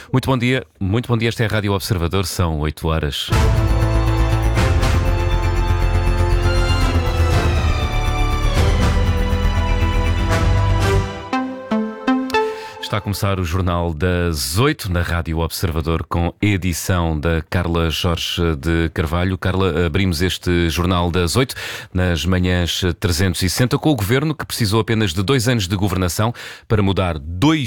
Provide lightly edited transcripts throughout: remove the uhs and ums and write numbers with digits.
Muito bom dia, muito bom dia. Esta é a Rádio Observador, são 8 horas. Está a começar o Jornal das 8 na Rádio Observador com edição da Carla Jorge de Carvalho. Carla, abrimos este Jornal das 8 nas manhãs 360 com o Governo que precisou apenas de 2 anos de governação para mudar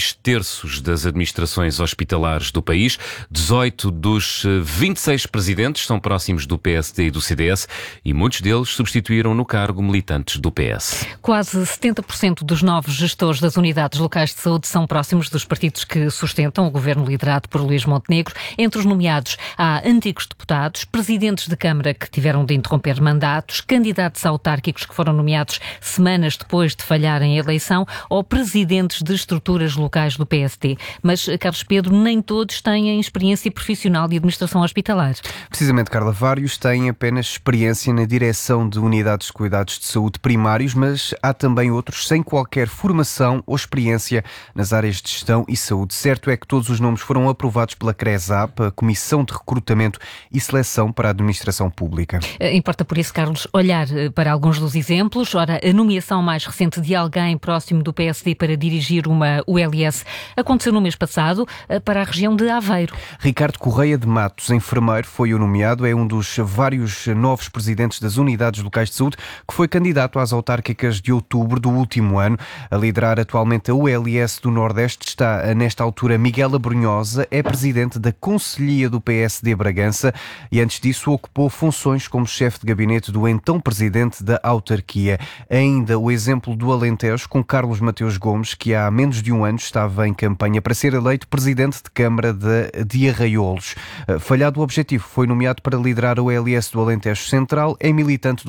2/3 das administrações hospitalares do país. 18 dos 26 presidentes são próximos do PSD e do CDS e muitos deles substituíram no cargo militantes do PS. Quase 70% dos novos gestores das unidades locais de saúde são próximos dos partidos que sustentam o governo liderado por Luís Montenegro. Entre os nomeados há antigos deputados, presidentes de Câmara que tiveram de interromper mandatos, candidatos autárquicos que foram nomeados semanas depois de falharem a eleição ou presidentes de estruturas locais do PSD. Mas, Carlos Pedro, nem todos têm experiência profissional de administração hospitalar. Precisamente, Carla, vários têm apenas experiência na direção de unidades de cuidados de saúde primários, mas há também outros sem qualquer formação ou experiência nas áreas de gestão e saúde. Certo é que todos os nomes foram aprovados pela CRESAP, a Comissão de Recrutamento e Seleção para a Administração Pública. Importa por isso, Carlos, olhar para alguns dos exemplos. Ora, a nomeação mais recente de alguém próximo do PSD para dirigir uma ULS aconteceu no mês passado para a região de Aveiro. Ricardo Correia de Matos, enfermeiro, foi o nomeado. É um dos vários novos presidentes das unidades locais de saúde que foi candidato às autárquicas de outubro do último ano. A liderar atualmente a ULS do Nordeste está, nesta altura, Miguel Abrunhosa, é presidente da Conselhia do PSD Bragança e, antes disso, ocupou funções como chefe de gabinete do então presidente da autarquia. Ainda o exemplo do Alentejo, com Carlos Mateus Gomes, que há menos de um ano estava em campanha para ser eleito presidente de Câmara de Arraiolos. Falhado o objetivo, foi nomeado para liderar a ULS do Alentejo Central, é militante